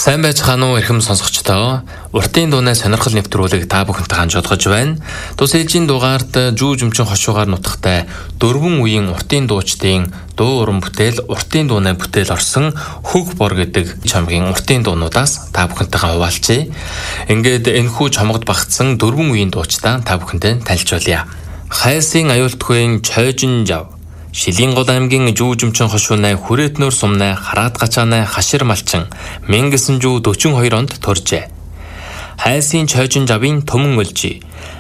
Сайн байцгаана уу эрхэм сонсогчдоо. Уртын дууны сонирхол нэвтрүүлэг та бүхэнтэй хамт жолгож байна. Тус ээжийн дугаард жүүжмчин хошуугаар нутагтай дөрвөн үеийн уртын дуучдын дуу уран бүтээл уртын дууны бүтээл орсон Хөг бор гэдэг чамгийн уртын дуунуудаас та бүхэнтэйгээ хуваалцъя. Ингээд энэхүү чамгад багтсан дөрвөн үеийн дуучдаа та бүхэнтэй танилцуулъя. Хайсын аюултгүйн Чойжин жав, Шилингол аймгийн жүүжмчин хошуунай Хүрэтнөр сумнай Хараад гачаанай Хашир малчин 1942 онд төржээ. Хайсын Чойжин жавын Төмөн өлжи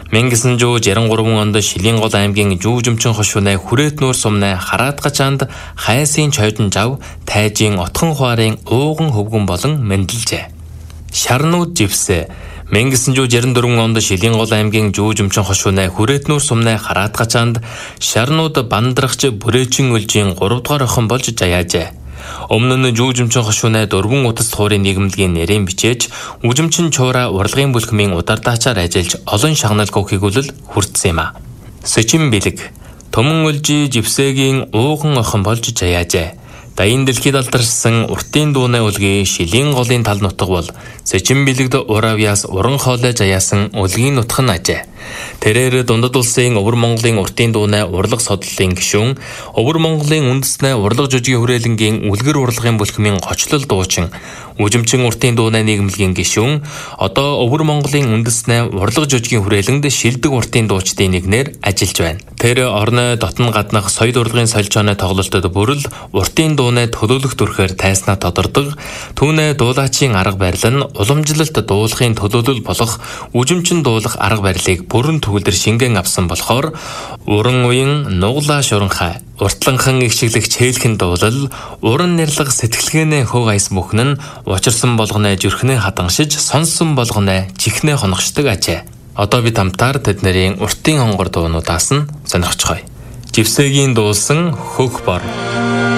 1963 онд Шилингол аймгийн жүүжмчин хошуунай Хүрэтнөр сумнай Хараад гачаанд Хайсын Чойжин жав тайжийн отхон хуарын ууган хөвгөн болон мэндэлжээ. Шарнууд живсэ 1964 онд Шилингол аймгийн жүүжмчин хошуунай Хүрэтнөр сумнай Хараад гачаанд шарнууд бандрагч Бүрээчин өлжийн 3 дугаар охин болж жаяажээ. Өмнө нь жүүжмчин хошуунай дөрвөн утас туурын нийгэмлэгийн нэрийн бичээж үжимчин чуура урлагийн бүлхмийн удардаачаар ажиллаж олон шагналгүй хигүүлэл хүртсэн юм а. Сэчин бэлэг Төмөн өлжи живсэгийн ууган охин болж жаяажээ. Даян дэлхийд алдаршсан уртын дууны үлгийн Шилинголын тал нутаг бол Сэчин бэлэгд уравьяас уран хоолой жаяасан үлгийн нутаг нь ажээ. Тэрээр дундад улсын Өвөр Монголын уртын дууны урлаг содлолын гишүүн, Өвөр Монголын үндэснээ урлаг жүжигийн хүрээлэнгийн үлгэр урлагийн бүлхмийн гочлол дуучин, үжимчин уртын дууны нийгэмлэгийн гишүүн, одоо Өвөр Монголын үндэснээ урлаг жүжигийн хүрээлэнд шилдэг уртын дуучдын нэгнээр ажиллаж байна. Тэр орны дотн гаднах соёл урлагийн солилцооны тоглолтод бүрэл уртын дууны төлөөлөх дүрхээр тайснаа тодордог, түүнээ дуулаачийн арга барил нь уламжлалт дуулахын төлөөлөл болох үжимчин дуулах арга барилыг бүрэн төгөлдөр шингэн авсан болохоор уран уян нуглаа шуранхай, уртланхан игшиглэх чэйлхэн дуулал, уран нэрлэг сэтгэлгээний хөв айс бүхэн нь учирсан болгоны зүрхнээ хадганшиж, сонсон болгоны чихнээ хоногшдог ажээ. Одоо бид хамтаар тэднэрийн уртын хонгор дуунуудаас нь сонирхцгоё. Живсэгийн дуулсан Хөг бор.